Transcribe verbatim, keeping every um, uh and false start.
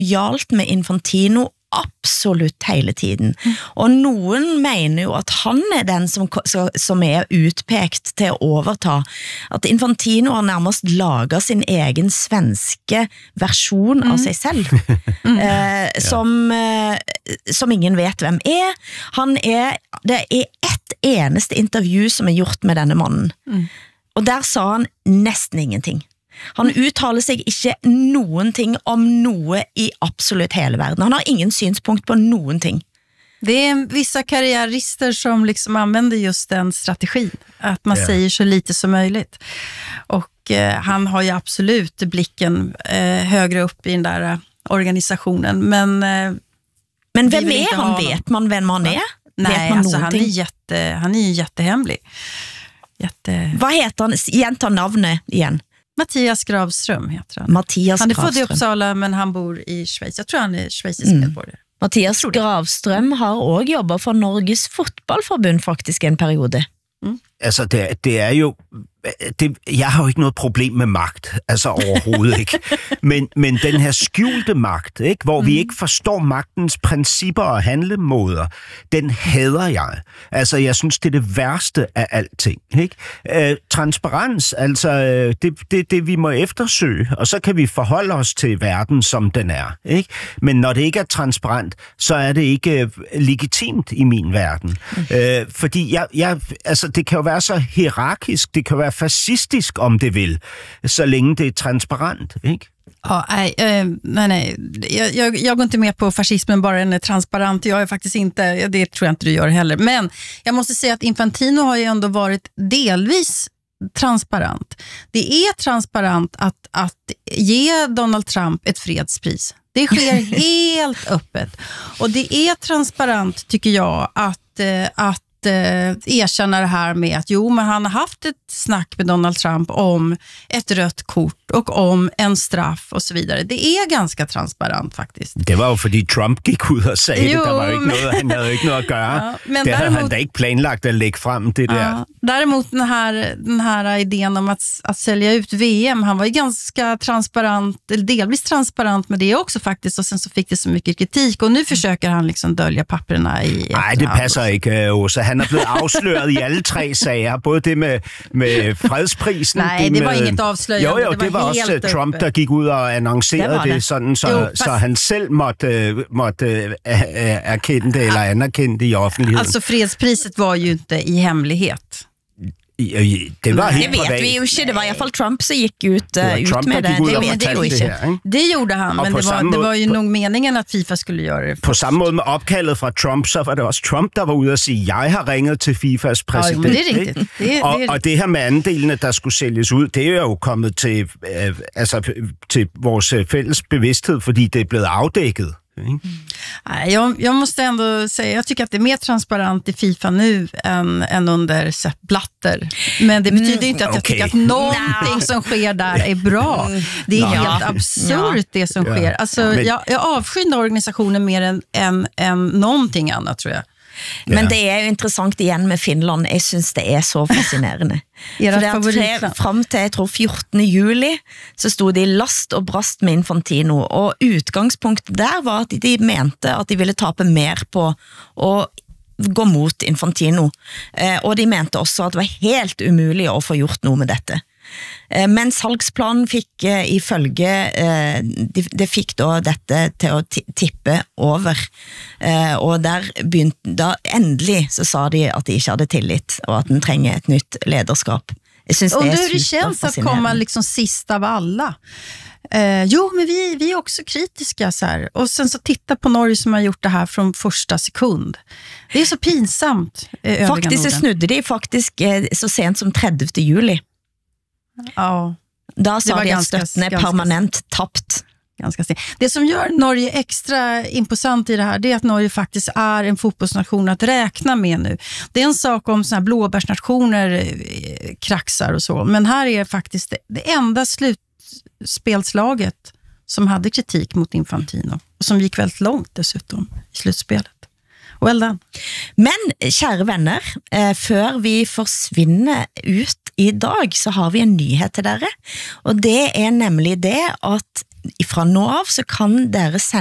lojalt med Infantino absolutt hele tiden. Mm. Og noen mener jo at han er den som, som er utpekt til å overta. At Infantino har nærmest laget sin egen svenske versjon mm. av seg selv, mm. eh, som, eh, som ingen vet hvem er. Han er, det er ett eneste intervju som er gjort med denne mannen. Mm. Og der sa han nesten ingenting. Han uttaler sig ikke noen ting om noe i absolutt hele verden. Han har ingen synspunkt på noen ting. Det är vissa karriärister som liksom använder just den strategin. Att man yeah. säger så lite som möjligt. Och eh, han har ju absolut blicken eh, högre upp i den där eh, organisationen. Men, eh, Men vem är han? Vet man vem han är? Nej, vet man alltså, han, är jätte, han är ju jättehemlig. Jätte... Vad heter han? Igen, ta navnet igen. Mattias Gravström heter han. Mattias han är Gravström. född i Uppsala men han bor i Schweiz. Jag tror han är schweizisk medborgare. Mm. Mattias Gravström har også jobbat för Norges fotbollförbund faktisk en periode. Mm. Altså, det, det er jo... Det, jeg har jo ikke noget problem med magt, altså overhovedet ikke. Men, men den her skjulte magt, ikke, hvor mm. vi ikke forstår magtens principper og handlemåder, den hader jeg. Altså, jeg synes, det er det værste af alting. Ikke? Øh, transparens, altså, det, det, det vi må eftersøge, og så kan vi forholde os til verden, som den er. Ikke? Men når det ikke er transparent, så er det ikke legitimt i min verden. Mm. Øh, fordi jeg, jeg, altså, det kan jo være så hierarkisk, det kan være fascistisk om det vill, så länge det är transparent, ikke? Ja, nej, eh, nej, nej. Jag, jag, jag går inte med på fascismen bara den är transparent. Jag är faktiskt inte, det tror jag inte du gör heller. Men jag måste säga att Infantino har ju ändå varit delvis transparent. Det är transparent att, att ge Donald Trump ett fredspris. Det sker helt öppet. Och det är transparent, tycker jag, att, att erkänna det här med att jo, men han har haft ett snack med Donald Trump om ett rött kort och om en straff och så vidare. Det är ganska transparent faktiskt. Det var jo fordi Trump gik ud og sagde jo, det. Der var jo ikke men... noget, han havde ikke noget at gøre. Ja, men det havde han da ikke planlagt at lægge frem, det ja, der. Däremot den här, den här idén om att, att sälja ut V M, han var ju ganska transparent, eller delvis transparent med det också faktiskt, och sen så fick det så mycket kritik, och nu försöker han liksom dölja papperna i Nej, det passer ikke, Åsa. Han er blevet afsløret i alle tre sager, både det med, med fredsprisen. Nej, det, det var med, inget afsløret. Jo, jo, det var, det var også uppe. Trump, der gik ud og annoncerede det, det sådan, så, jo, så han selv måtte, måtte erkende det, eller anerkende det i offentligheden. Altså, fredspriset var ju inte i hemlighet. Det var helt det vet privat. vi jo ikke, det var i hvert fall Trump som gick ut, uh, ut Trump med det. Det, det, det, det, det, her, det gjorde han, men det var, det var ju på, nog meningen at FIFA skulle gøre det. På samme måde med opkaldet fra Trump, så var det også Trump, der var ude og sige, jeg har ringet til FIFAs præsident. Ja, det er rigtigt. Det er, og, det er og det her med andelene, der skulle sælges ud, det er jo kommet til, øh, altså, til vores fælles bevidsthed, fordi det er blevet afdækket. Mm. Jag, jag måste ändå säga, jag tycker att det är mer transparent i FIFA nu än, än under Sepp Blatter. Men det betyder mm, inte att jag okay. tycker att någonting no. som sker där är bra. Det är no. helt absurt ja. det som ja. sker. Alltså, ja, men... jag, jag avskyr organisationen mer än, än, än någonting annat, tror jag. Men det er jo interessant igjen med Finland. Jeg synes det er så fascinerende. For det er tre, frem til, jeg tror, fjortende juli, så stod de last og brast med Infantino, og utgangspunktet der var at de mente at de ville tape mer på å gå mot Infantino. Og de mente også at det var helt umulig å få gjort noe med dette. Men salgsplanen fikk ifølge, det de fikk da dette til å tippe over, og der begynte, da endelig så sa de at de ikke hadde tillit, og at den trenger et nytt lederskap. Jeg synes det er hur det känns att komma liksom sist av alla. Eh, jo, men vi, vi är också kritiska så här. Och sen så titta på Norge som har gjort det här från första sekund. Det är så pinsamt. Eh, faktiskt så snudde de faktisk eh, så sent som tredje juli. Ja. Da sa de at støtten er permanent tapt. Ganska sent. Det som gör Norge extra imposant i det här, det är att Norge faktiskt är en fotbollsnation att räkna med nu. Det är en sak om såna här blåbärsnationer kraxar och så, men här är faktiskt det, det enda slutspelslaget som hade kritik mot Infantino och som gick väldigt långt dessutom i slutspelet. Well done. Men kjære venner, eh, før vi forsvinner ut i dag, så har vi en nyhet til dere, og det er nemlig det at fra nå av så kan dere sende